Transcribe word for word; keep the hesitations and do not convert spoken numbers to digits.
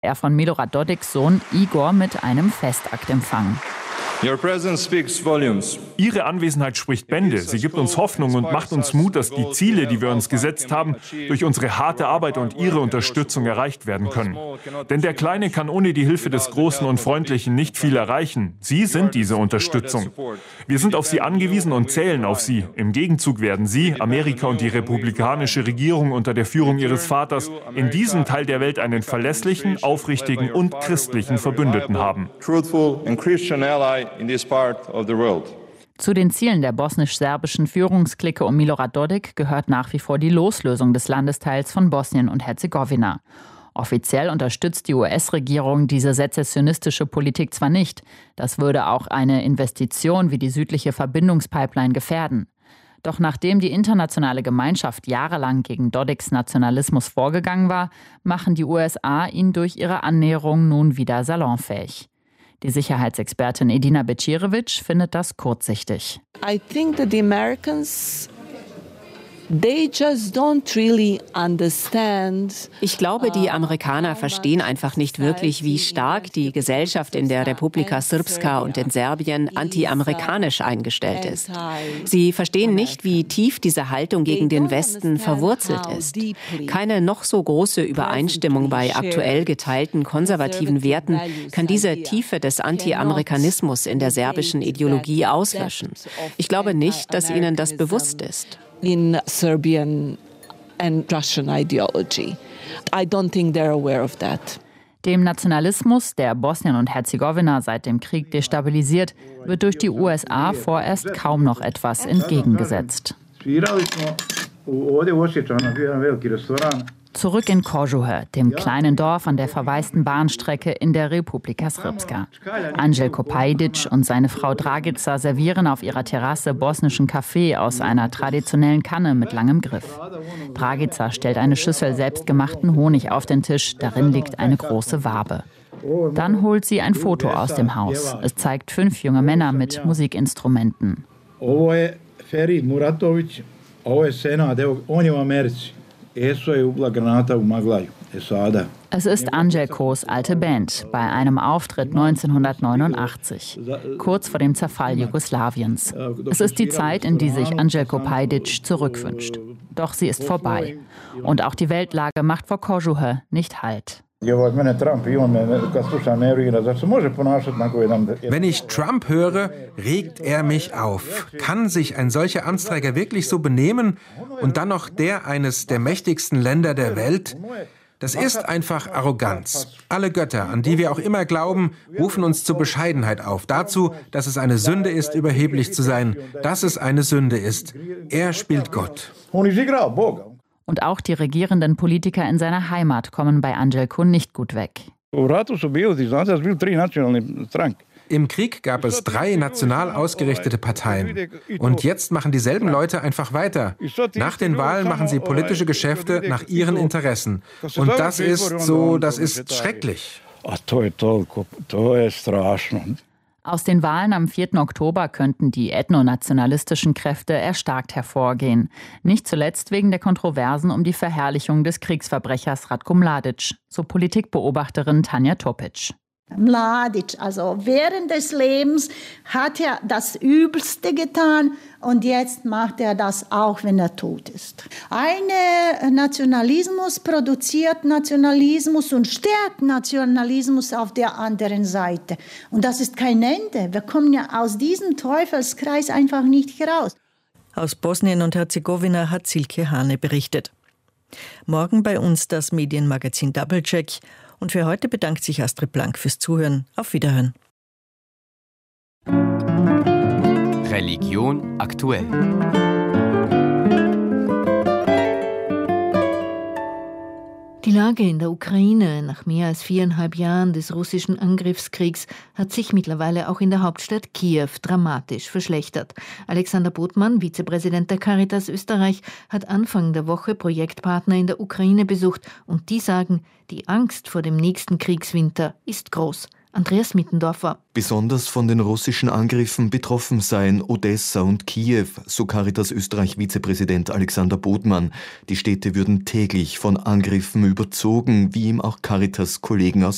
er von Milorad Dodiks Sohn Igor mit einem Festaktempfang. Your presence speaks volumes. Ihre Anwesenheit spricht Bände. Sie gibt uns Hoffnung und macht uns Mut, dass die Ziele, die wir uns gesetzt haben, durch unsere harte Arbeit und Ihre Unterstützung erreicht werden können. Denn der Kleine kann ohne die Hilfe des Großen und Freundlichen nicht viel erreichen. Sie sind diese Unterstützung. Wir sind auf Sie angewiesen und zählen auf Sie. Im Gegenzug werden Sie, Amerika und die republikanische Regierung unter der Führung Ihres Vaters, in diesem Teil der Welt einen verlässlichen, aufrichtigen und christlichen Verbündeten haben. In this part of the world. Zu den Zielen der bosnisch-serbischen Führungsklicke um Milorad Dodik gehört nach wie vor die Loslösung des Landesteils von Bosnien und Herzegowina. Offiziell unterstützt die U S-Regierung diese sezessionistische Politik zwar nicht, das würde auch eine Investition wie die südliche Verbindungspipeline gefährden. Doch nachdem die internationale Gemeinschaft jahrelang gegen Dodiks Nationalismus vorgegangen war, machen die U S A ihn durch ihre Annäherung nun wieder salonfähig. Die Sicherheitsexpertin Edina Bećirević findet das kurzsichtig. I think that the Americans They just don't really understand. Ich glaube, die Amerikaner verstehen einfach nicht wirklich, wie stark die Gesellschaft in der Republika Srpska und in Serbien anti-amerikanisch eingestellt ist. Sie verstehen nicht, wie tief diese Haltung gegen den Westen verwurzelt ist. Keine noch so große Übereinstimmung bei aktuell geteilten konservativen Werten kann diese Tiefe des Anti-Amerikanismus in der serbischen Ideologie auslöschen. Ich glaube nicht, dass ihnen das bewusst ist. In Serbian and Russian ideology. I don't think they're aware of that. Dem Nationalismus, der Bosnien und Herzegowina seit dem Krieg destabilisiert, wird durch die U S A vorerst kaum noch etwas entgegengesetzt. Zurück in Kožuhe, dem kleinen Dorf an der verwaisten Bahnstrecke in der Republika Srpska. Anđelko Pajdić und seine Frau Dragica servieren auf ihrer Terrasse bosnischen Kaffee aus einer traditionellen Kanne mit langem Griff. Dragica stellt eine Schüssel selbstgemachten Honig auf den Tisch, darin liegt eine große Wabe. Dann holt sie ein Foto aus dem Haus. Es zeigt fünf junge Männer mit Musikinstrumenten. Es ist Anđelkos alte Band bei einem Auftritt neunzehnhundertneunundachtzig, kurz vor dem Zerfall Jugoslawiens. Es ist die Zeit, in die sich Anđelko Pajdić zurückwünscht. Doch sie ist vorbei. Und auch die Weltlage macht vor Kožuhe nicht Halt. Wenn ich Trump höre, regt er mich auf. Kann sich ein solcher Amtsträger wirklich so benehmen und dann noch der eines der mächtigsten Länder der Welt? Das ist einfach Arroganz. Alle Götter, an die wir auch immer glauben, rufen uns zur Bescheidenheit auf. Dazu, dass es eine Sünde ist, überheblich zu sein. Dass es eine Sünde ist. Er spielt Gott. Und auch die regierenden Politiker in seiner Heimat kommen bei Anđelko nicht gut weg. Im Krieg gab es drei national ausgerichtete Parteien. Und jetzt machen dieselben Leute einfach weiter. Nach den Wahlen machen sie politische Geschäfte nach ihren Interessen. Und das ist so, das ist schrecklich. Aus den Wahlen am vierten Oktober könnten die ethnonationalistischen Kräfte erstarkt hervorgehen. Nicht zuletzt wegen der Kontroversen um die Verherrlichung des Kriegsverbrechers Ratko Mladić, so Politikbeobachterin Tanja Topic. Mladić, also während des Lebens hat er das Übelste getan und jetzt macht er das auch, wenn er tot ist. Ein Nationalismus produziert Nationalismus und stärkt Nationalismus auf der anderen Seite. Und das ist kein Ende. Wir kommen ja aus diesem Teufelskreis einfach nicht heraus. Aus Bosnien und Herzegowina hat Silke Hane berichtet. Morgen bei uns das Medienmagazin Doublecheck. Und für heute bedankt sich Astrid Blank fürs Zuhören. Auf Wiederhören. Religion aktuell. Die Lage in der Ukraine nach mehr als viereinhalb Jahren des russischen Angriffskriegs hat sich mittlerweile auch in der Hauptstadt Kiew dramatisch verschlechtert. Alexander Bodman, Vizepräsident der Caritas Österreich, hat Anfang der Woche Projektpartner in der Ukraine besucht und die sagen, die Angst vor dem nächsten Kriegswinter ist groß. Andreas Mittendorfer. Besonders von den russischen Angriffen betroffen seien Odessa und Kiew, so Caritas Österreich Vizepräsident Alexander Bodman. Die Städte würden täglich von Angriffen überzogen, wie ihm auch Caritas-Kollegen aus